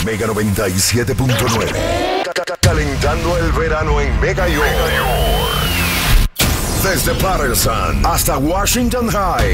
Mega 97.9. Calentando el verano en Mega York. Desde Patterson hasta Washington High.